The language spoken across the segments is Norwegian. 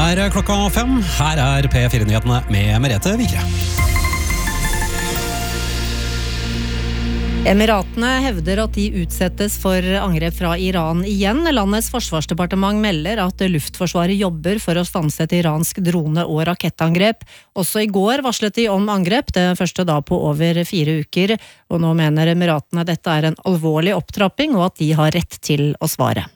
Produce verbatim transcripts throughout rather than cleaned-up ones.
er klokka fem. Her er P fire-nyhetene med Merete Vikre. Emiratene hevder at de utsettes for angrep fra Iran igjen. Landets forsvarsdepartement melder at luftforsvaret jobber for å stanse et iransk drone- og rakettangrep. Også i går varslet de om angrep, det første da på over fire uker. Og nå mener Emiratene dette er en alvorlig opptrapping, og at de har rett til å svare.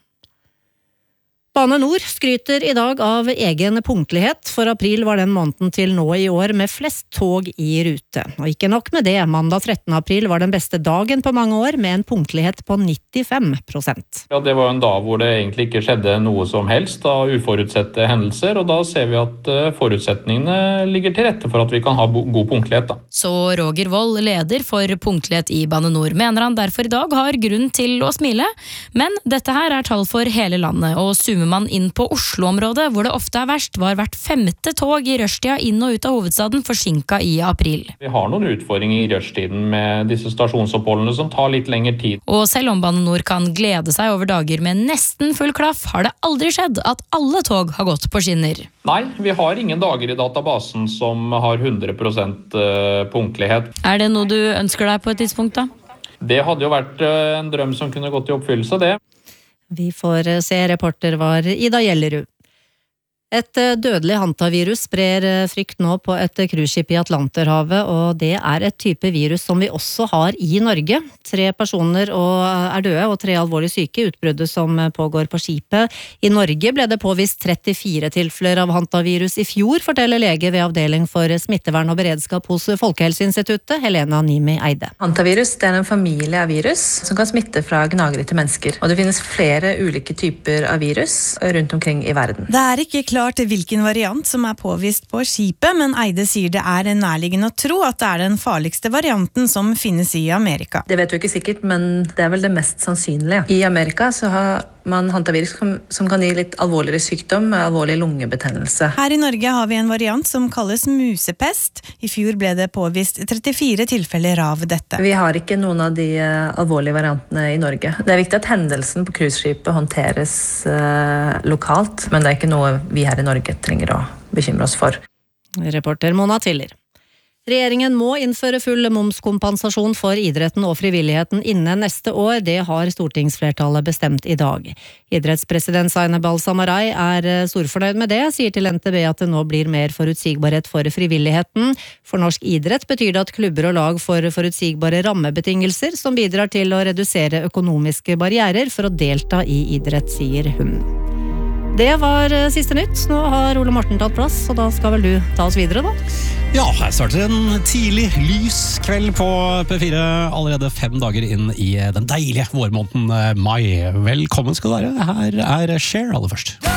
Bane Nor skryter i dag av egen punktlighet. For april var den måneden til nå i år med flest tog i rute. Og ikke nok med det, mandag trettende april var den beste dagen på mange år med en punktlighet på nittifem prosent. Ja, det var en dag hvor det egentlig ikke skjedde noe som helst av uforutsette hendelser, og da ser vi at forutsetningene ligger til rette for at vi kan ha god punktlighet. Da. Så Roger Wold, leder for punktlighet i Bane Nor, mener han derfor i dag har grunn til å smile. Men dette her er tall for hele landet, og zoomer man inn på Oslo-området, hvor det ofte er verst, var hvert femte tog i rushtida inn og ut av hovedstaden forsinket i april. Vi har noen utfordringer i rushtiden med disse stasjonsoppholdene som tar litt lengre tid. Og selv om Bane Nor kan glede seg over dager med nesten full klaff, har det aldri skjedd at alle tog har gått på skinner. Nei, vi har ingen dager i databasen som har hundre prosent punktlighet. Er det noe du ønsker deg på et tidspunkt da? Det hadde jo vært en drøm som kunne gått i oppfyllelse, det. Vi får se, reporter var Ida Gjellerud. Et dødelig hantavirus sprer frykt nå på et cruiseskip i Atlanterhavet, og det er et type virus som vi også har i Norge. Tre personer er døde og tre alvorlig syke i utbruddet som pågår på skipet. I Norge ble det påvist trettifire tilfeller av hantavirus i fjor, forteller lege ved avdeling for smittevern og beredskap hos Folkehelseinstituttet, Helena Nimi Eide. Hantavirus det er en familie av virus som kan smitte fra gnagere til mennesker, og det finnes flere ulike typer av virus rundt omkring i verden. Det er ikke klart til hvilken variant som er påvist på skipet, men Eide sier det er nærliggende å tro at det er den farligste varianten som finnes i Amerika. Det vet vi ikke sikkert, men det er vel det mest sannsynlige. I Amerika så har man hantavirus som kan gi litt alvorligere sykdom, alvorlig lungebetennelse. Her i Norge har vi en variant som kalles musepest. I fjor ble det påvist trettifire tilfeller av dette. Vi har ikke noen av de alvorlige variantene i Norge. Det er viktig at hendelsen på cruiseskipet håndteres uh, lokalt, men det er ikke noe vi her i Norge trenger å bekymre oss for. Reporter Mona Tiller. Regjeringen må innføre full momskompensasjon for idretten og frivilligheten innen neste år. Det har stortingsflertallet bestemt i dag. Idrettspresident Zainab Al-Samarai er storfornøyd med det, sier til N T B at det nå blir mer forutsigbarhet for frivilligheten. For norsk idrett betyr det at klubber og lag får forutsigbare rammebetingelser som bidrar til å redusere økonomiske barrierer for å delta i idrett, sier hun. Det var siste nytt. Nå har Ole Morten tatt plass, og da skal vel du ta oss videre, da? Ja, her starter en tidlig, lys kveld på P fire, allerede fem dager inn i den deilige vårmåneden mai. Velkommen skal du være. Her er Cher aller først.